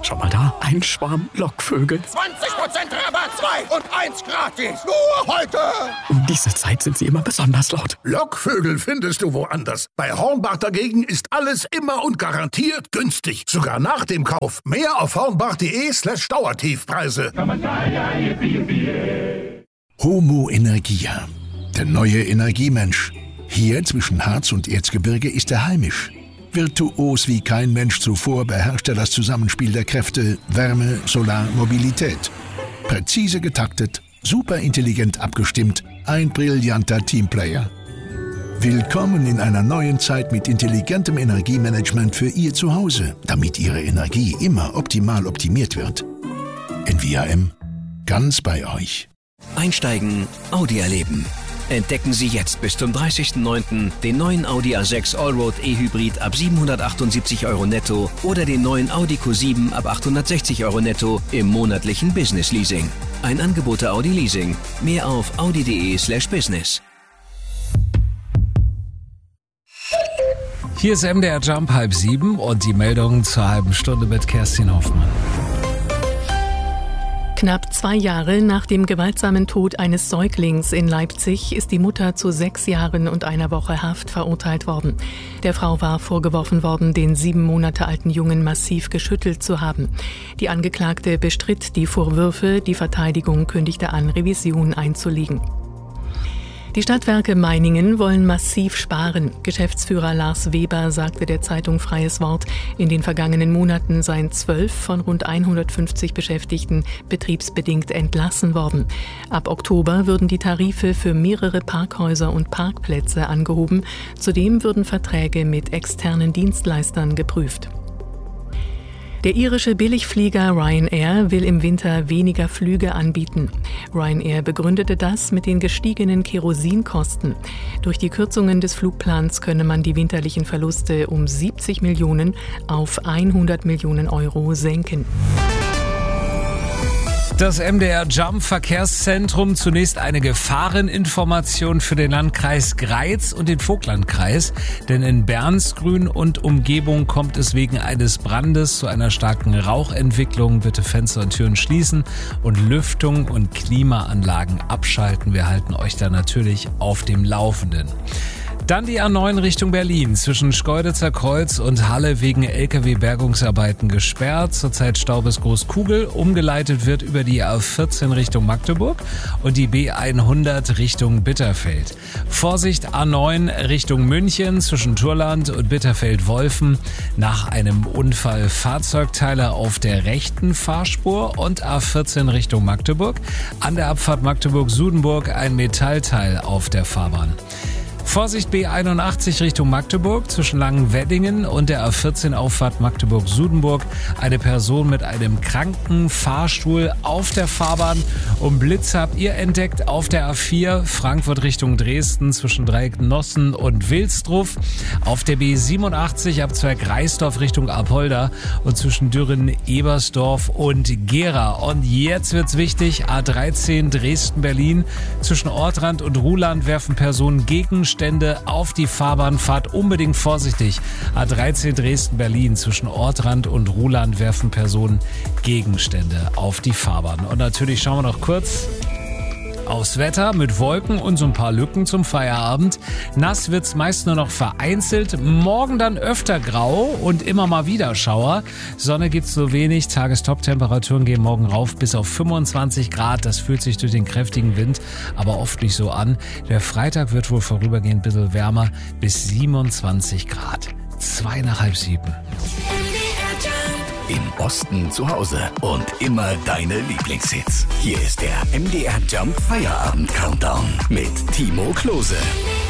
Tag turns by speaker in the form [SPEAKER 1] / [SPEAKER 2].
[SPEAKER 1] Schau mal da, ein Schwarm Lockvögel.
[SPEAKER 2] 20% Rabatt, 2 und 1 gratis. Nur heute.
[SPEAKER 1] Um diese Zeit sind sie immer besonders laut.
[SPEAKER 2] Lockvögel findest du woanders. Bei Hornbach dagegen ist alles immer und garantiert günstig. Sogar nach dem Kauf. Mehr auf hornbach.de/Dauertiefpreise.
[SPEAKER 3] Homo Energia, der neue Energiemensch. Hier zwischen Harz und Erzgebirge ist er heimisch. Virtuos wie kein Mensch zuvor beherrscht er das Zusammenspiel der Kräfte Wärme, Solar, Mobilität. Präzise getaktet, superintelligent abgestimmt, ein brillanter Teamplayer. Willkommen in einer neuen Zeit mit intelligentem Energiemanagement für Ihr Zuhause, damit Ihre Energie immer optimal optimiert wird. Envia M, ganz bei euch.
[SPEAKER 4] Einsteigen, Audi erleben. Entdecken Sie jetzt bis zum 30.09. den neuen Audi A6 Allroad E-Hybrid ab 778 € netto oder den neuen Audi Q7 ab 860 € netto im monatlichen Business Leasing. Ein Angebot der Audi Leasing. Mehr auf audi.de/business.
[SPEAKER 5] Hier ist MDR Jump 6:30 und die Meldung zur halben Stunde mit Kerstin Hoffmann.
[SPEAKER 6] Knapp 2 Jahre nach dem gewaltsamen Tod eines Säuglings in Leipzig ist die Mutter zu 6 Jahren und einer Woche Haft verurteilt worden. Der Frau war vorgeworfen worden, den 7 Monate alten Jungen massiv geschüttelt zu haben. Die Angeklagte bestritt die Vorwürfe, die Verteidigung kündigte an, Revision einzulegen. Die Stadtwerke Meiningen wollen massiv sparen. Geschäftsführer Lars Weber sagte der Zeitung Freies Wort, in den vergangenen Monaten seien 12 von rund 150 Beschäftigten betriebsbedingt entlassen worden. Ab Oktober würden die Tarife für mehrere Parkhäuser und Parkplätze angehoben. Zudem würden Verträge mit externen Dienstleistern geprüft. Der irische Billigflieger Ryanair will im Winter weniger Flüge anbieten. Ryanair begründete das mit den gestiegenen Kerosinkosten. Durch die Kürzungen des Flugplans könne man die winterlichen Verluste um 70 Millionen auf 100 Millionen Euro senken.
[SPEAKER 5] Das MDR Jump Verkehrszentrum, zunächst eine Gefahreninformation für den Landkreis Greiz und den Vogtlandkreis. Denn in Bernsgrün und Umgebung kommt es wegen eines Brandes zu einer starken Rauchentwicklung. Bitte Fenster und Türen schließen und Lüftung und Klimaanlagen abschalten. Wir halten euch da natürlich auf dem Laufenden. Dann die A9 Richtung Berlin, zwischen Schkeuditzer Kreuz und Halle wegen LKW-Bergungsarbeiten gesperrt. Zurzeit Stau bis Großkugel. Umgeleitet wird über die A14 Richtung Magdeburg und die B100 Richtung Bitterfeld. Vorsicht A9 Richtung München, zwischen Turland und Bitterfeld-Wolfen. Nach einem Unfall Fahrzeugteile auf der rechten Fahrspur und A14 Richtung Magdeburg. An der Abfahrt Magdeburg-Sudenburg ein Metallteil auf der Fahrbahn. Vorsicht B81 Richtung Magdeburg, zwischen Langenweddingen und der A14 Auffahrt Magdeburg-Sudenburg. Eine Person mit einem kranken Fahrstuhl auf der Fahrbahn. Und Blitz habt ihr entdeckt auf der A4 Frankfurt Richtung Dresden zwischen Dreiecknossen und Wilsdruff. Auf der B87 Abzweig Reisdorf Richtung Apolda und zwischen Dürren, Ebersdorf und Gera. Und jetzt wird's wichtig, A13 Dresden-Berlin. Zwischen Ortrand und Ruhland werfen Personen Gegenstände auf die Fahrbahn. Fahrt unbedingt vorsichtig. A13 Dresden-Berlin, zwischen Ortrand und Ruhland werfen Personen Gegenstände auf die Fahrbahn. Und natürlich schauen wir noch kurz aufs Wetter mit Wolken und so ein paar Lücken zum Feierabend. Nass wird's meist nur noch vereinzelt. Morgen dann öfter grau und immer mal wieder Schauer. Sonne gibt's so wenig. Tagestop-Temperaturen gehen morgen rauf bis auf 25 Grad. Das fühlt sich durch den kräftigen Wind aber oft nicht so an. Der Freitag wird wohl vorübergehend ein bisschen wärmer, bis 27 Grad. 6:30.
[SPEAKER 7] Im Osten zu Hause und immer deine Lieblingshits. Hier ist der MDR Jump Feierabend Countdown mit Timo Klose.